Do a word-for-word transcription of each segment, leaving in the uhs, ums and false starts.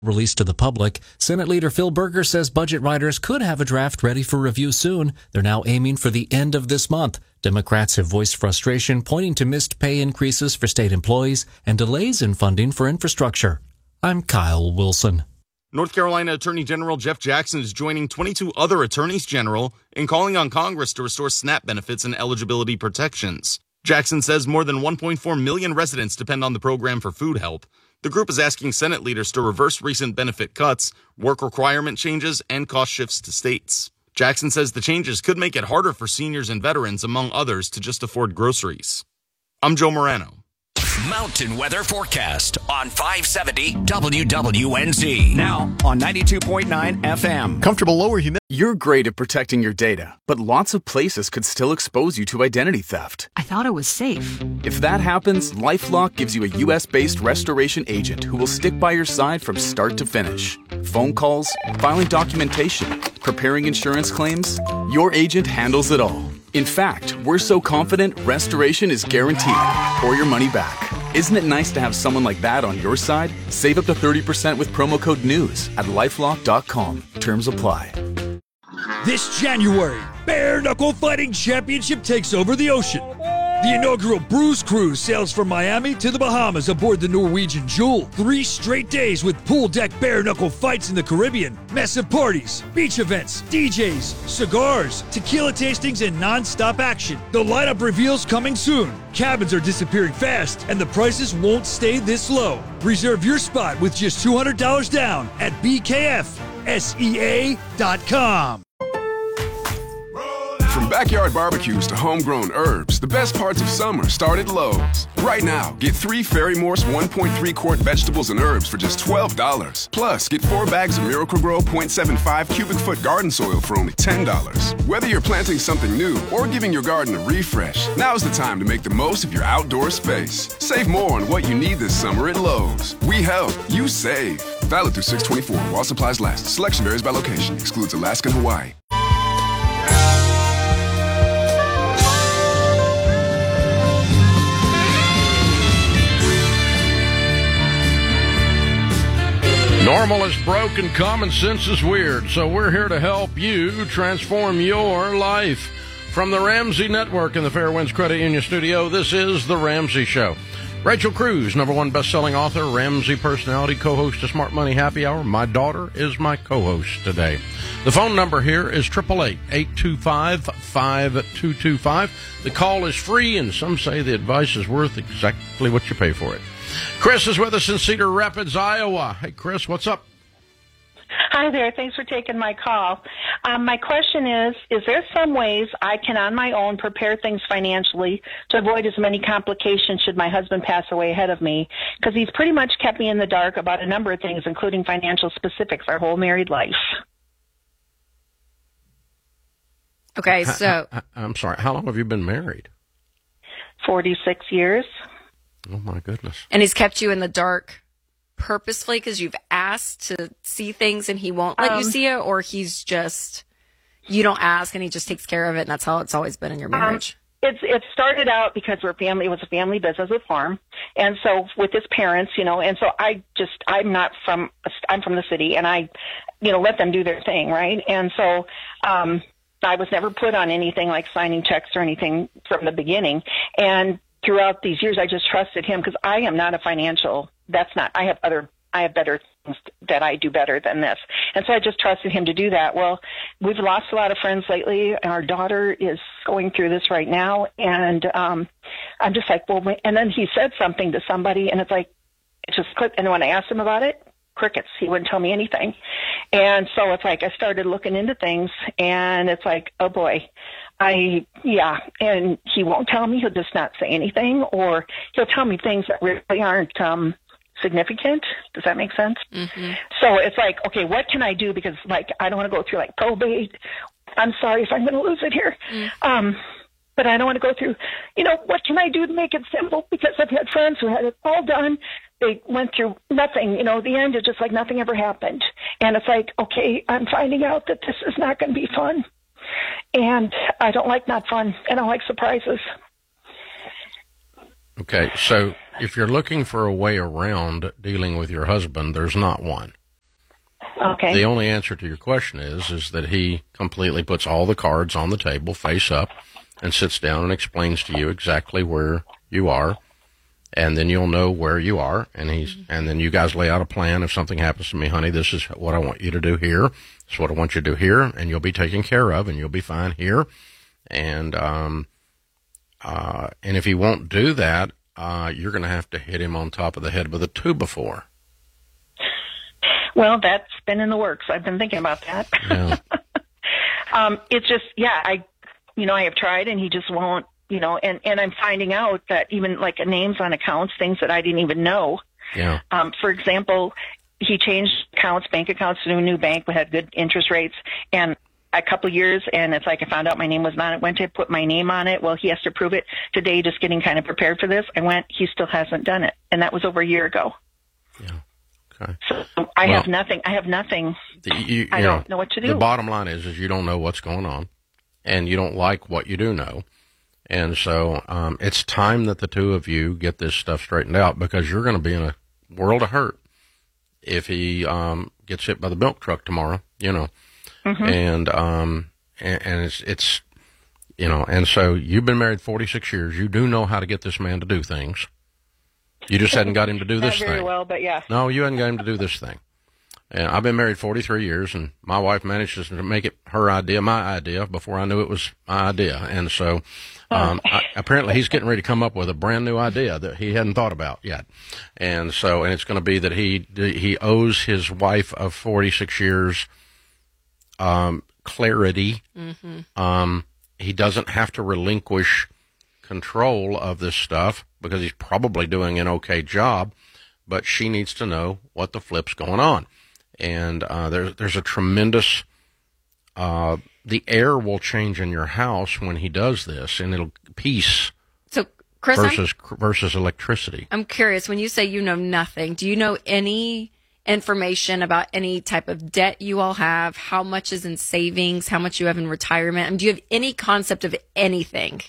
Released to the public, Senate Leader Phil Berger says budget writers could have a draft ready for review soon. They're now aiming for the end of this month. Democrats have voiced frustration, pointing to missed pay increases for state employees and delays in funding for infrastructure. I'm Kyle Wilson. North Carolina Attorney General Jeff Jackson is joining twenty-two other attorneys general in calling on Congress to restore SNAP benefits and eligibility protections. Jackson says more than one point four million residents depend on the program for food help. The group is asking Senate leaders to reverse recent benefit cuts, work requirement changes, and cost shifts to states. Jackson says the changes could make it harder for seniors and veterans, among others, to just afford groceries. I'm Joe Morano. Mountain weather forecast on five seventy W W N Z. Now on ninety-two point nine F M. Comfortable lower humidity. You're great at protecting your data, but lots of places could still expose you to identity theft. I thought it was safe. If that happens, LifeLock gives you a U S-based restoration agent who will stick by your side from start to finish. Phone calls, filing documentation, preparing insurance claims, your agent handles it all. In fact, we're so confident restoration is guaranteed or your money back. Isn't it nice to have someone like that on your side? Save up to thirty percent with promo code NEWS at lifelock dot com. Terms apply. This January, Bare Knuckle Fighting Championship takes over the ocean. The inaugural Bruise Cruise sails from Miami to the Bahamas aboard the Norwegian Jewel. Three straight days with pool deck bare knuckle fights in the Caribbean, massive parties, beach events, D Js, cigars, tequila tastings, and non-stop action. The lineup reveals coming soon. Cabins are disappearing fast, and the prices won't stay this low. Reserve your spot with just two hundred dollars down at B K F S E A dot com. From backyard barbecues to homegrown herbs, the best parts of summer start at Lowe's. Right now, get three Ferry Morse one point three quart vegetables and herbs for just twelve dollars. Plus, get four bags of Miracle-Gro point seven five cubic foot garden soil for only ten dollars. Whether you're planting something new or giving your garden a refresh, now's the time to make the most of your outdoor space. Save more on what you need this summer at Lowe's. We help, you save. Valid through six twenty-four while supplies last. Selection varies by location. Excludes Alaska and Hawaii. Normal is broken, common sense is weird, so we're here to help you transform your life. From the Ramsey Network in the Fairwinds Credit Union studio, this is The Ramsey Show. Rachel Cruz, number one best-selling author, Ramsey personality, co-host of Smart Money Happy Hour. My daughter is my co-host today. The phone number here is eight eight eight, eight two five, five two two five. The call is free, and some say the advice is worth exactly what you pay for it. Chris is with us in Cedar Rapids, Iowa. Hey, Chris, what's up? Hi there. Thanks for taking my call. Um, my question is, is there some ways I can on my own prepare things financially to avoid as many complications should my husband pass away ahead of me? Because he's pretty much kept me in the dark about a number of things, including financial specifics, our whole married life. Okay, so... I, I, I'm sorry, how long have you been married? forty-six years. Oh, my goodness. And he's kept you in the dark purposefully because you've asked to see things and he won't let um, you see it, or he's just, you don't ask and he just takes care of it, and that's how it's always been in your marriage? Um, it's it started out because we're family. It was a family business, a farm, and so with his parents, you know, and so I just I'm not from I'm from the city, and I, you know, let them do their thing, right? And so um, I was never put on anything like signing checks or anything from the beginning, and throughout these years, I just trusted him because I am not a financial, that's not, I have other, I have better things that I do better than this. And so I just trusted him to do that. Well, we've lost a lot of friends lately. Our daughter is going through this right now. And um, I'm just like, well, and then he said something to somebody and it's like, it just clicked. And when I asked him about it, crickets, he wouldn't tell me anything. And so it's like I started looking into things and it's like, oh boy. I, yeah, and he won't tell me. He'll just not say anything, or he'll tell me things that really aren't um, significant. Does that make sense? Mm-hmm. So it's like, okay, what can I do? Because, like, I don't want to go through, like, probate. I'm sorry if I'm going to lose it here. Mm. Um, but I don't want to go through, you know, what can I do to make it simple? Because I've had friends who had it all done. They went through nothing. You know, the end is just like nothing ever happened. And it's like, okay, I'm finding out that this is not going to be fun. And I don't like not fun. I don't like surprises. Okay, so if you're looking for a way around dealing with your husband, there's not one. Okay. The only answer to your question is, is that he completely puts all the cards on the table face up and sits down and explains to you exactly where you are. And then you'll know where you are. And he's, and then you guys lay out a plan. If something happens to me, honey, this is what I want you to do here. This is what I want you to do here. And you'll be taken care of and you'll be fine here. And, um, uh, and if he won't do that, uh, you're going to have to hit him on top of the head with a two before. Well, that's been in the works. I've been thinking about that. Yeah. um, it's just, yeah, I, you know, I have tried and he just won't, you know, and, and I'm finding out that even like names on accounts, things that I didn't even know. Yeah. Um, for example, he changed accounts, bank accounts to a new bank. We had good interest rates and a couple of years, and it's like I found out my name was not on it, went to put my name on it. Well, he has to prove it. Today, just getting kind of prepared for this, I went, he still hasn't done it. And that was over a year ago. Yeah. Okay. So I well, have nothing. I have nothing. The, you, you I know, don't know what to do. The bottom line is, is you don't know what's going on, and you don't like what you do know. And so um, it's time that the two of you get this stuff straightened out, because you're going to be in a world of hurt if he um, gets hit by the milk truck tomorrow, you know. Mm-hmm. And, um, and, and it's, it's, you know, and so you've been married forty-six years. You do know how to get this man to do things. You just hadn't got him to do this Not very thing. well, but yeah. No, you hadn't got him to do this thing. And I've been married forty-three years, and my wife managed to make it her idea, my idea, before I knew it was my idea. And so, um, I, apparently he's getting ready to come up with a brand new idea that he hadn't thought about yet. And so, and it's going to be that he, he owes his wife of forty-six years, um, clarity. Mm-hmm. Um, he doesn't have to relinquish control of this stuff because he's probably doing an okay job, but she needs to know what the flip's going on. And uh, there's there's a tremendous uh, the air will change in your house when he does this, and it'll peace. So, Chris, versus I'm, versus electricity. I'm curious. When you say you know nothing, do you know any information about any type of debt you all have? How much is in savings? How much you have in retirement? I mean, do you have any concept of anything?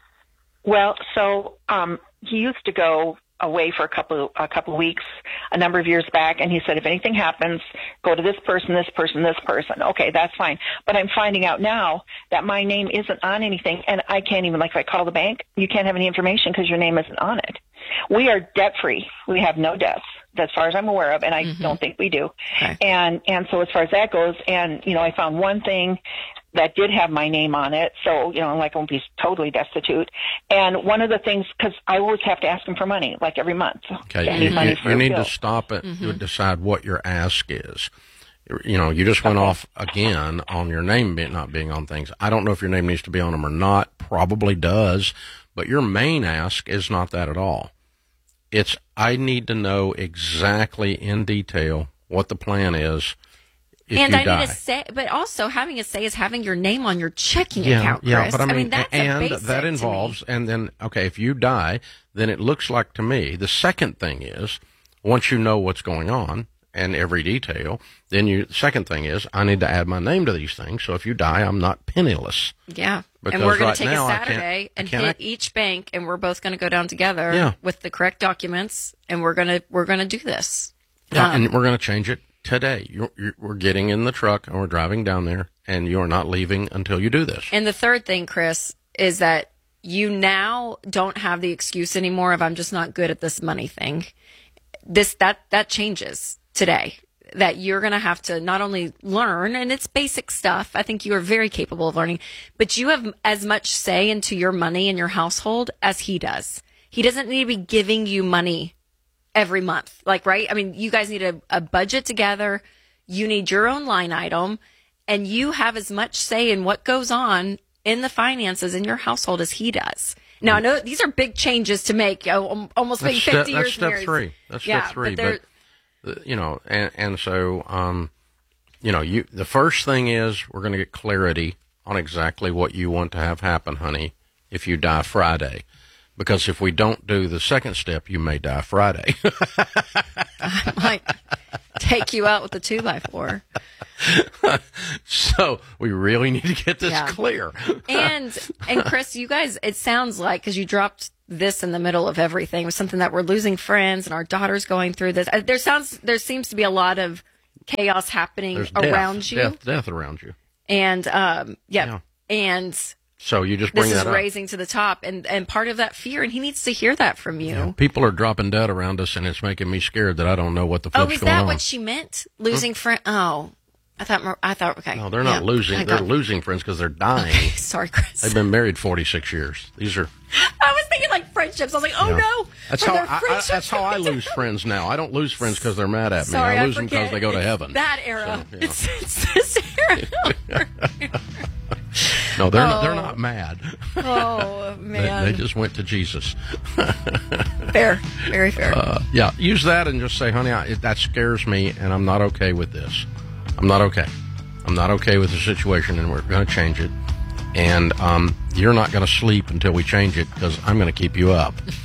Well, so um, he used to go away for a couple a couple of weeks a number of years back, and he said, if anything happens, go to this person, this person, this person. Okay, that's fine. But I'm finding out now that my name isn't on anything, and I can't even, like if I call the bank, you can't have any information because your name isn't on it. We are debt-free. We have no debts, as far as I'm aware of, and I mm-hmm. don't think we do. Okay. And and so as far as that goes, and, you know, I found one thing that did have my name on it, so, you know, like I won't be totally destitute. And one of the things, because I always have to ask him for money, like every month. Okay, you, you, you need bill. to stop it mm-hmm. and decide what your ask is. You know, you just went okay. off again on your name not being on things. I don't know if your name needs to be on them or not. Probably does. But your main ask is not that at all. It's, I need to know exactly in detail what the plan is. If and you I die. need a say, but also having a say is having your name on your checking yeah, account, Chris. Yeah, but I mean, I mean that's and a basic that involves, to me. and then, okay, if you die, then it looks like to me, the second thing is, once you know what's going on and every detail, then you, the second thing is, I need to add my name to these things, so if you die, I'm not penniless. Yeah. Because and we're going right to take now, a Saturday and hit I, each bank, and we're both going to go down together yeah. with the correct documents, and we're going to we're going to do this. Yeah, um, and we're going to change it today. You're, you're, we're getting in the truck and we're driving down there, and you're not leaving until you do this. And the third thing, Chris, is that you now don't have the excuse anymore of I'm just not good at this money thing. This that that changes today. That you're going to have to not only learn, and it's basic stuff. I think you are very capable of learning, but you have as much say into your money in your household as he does. He doesn't need to be giving you money every month. Like, right? I mean, you guys need a, a budget together. You need your own line item, and you have as much say in what goes on in the finances in your household as he does. Now, I know these are big changes to make, oh, almost being fifty step, years That's step married. three. That's yeah, step three. But, but you know, and, and so, um, you know, you, the first thing is we're going to get clarity on exactly what you want to have happen, honey, if you die Friday. Because if we don't do the second step, you may die Friday. I might take you out with the two by four. So we really need to get this yeah. clear. and and Chris, you guys, it sounds like, because you dropped this in the middle of everything, it was something that we're losing friends and our daughter's going through this. There sounds there seems to be a lot of chaos happening There's death, around you. Death, death around you. And, um, yeah. Yeah. And so you just bring this that is up. raising to the top, and, and part of that fear, and he needs to hear that from you. Yeah. People are dropping dead around us, and it's making me scared that I don't know what the Oh, flip's is going that on. what she meant? Losing Hmm? friend? Oh, I thought. I thought. Okay. No, they're not Yeah. losing. I They're got- losing friends because they're dying. Sorry, Chris. They've been married forty-six years. These are. I was thinking like friendships. I was like, oh Yeah. no. That's Are how there I, I, friendships that's how I lose friends now. I don't lose friends because they're mad at me. Sorry, I I lose them because forget. they go to It's heaven. that era. So, yeah. It's, it's this era. No, they're not, Oh. they're not mad. Oh They, man. they just went to Jesus. Fair. Very fair. Uh, yeah, use that and just say, honey, I, it, that scares me, and I'm not okay with this. I'm not okay. I'm not okay with the situation, and we're going to change it. And um, you're not going to sleep until we change it because I'm going to keep you up.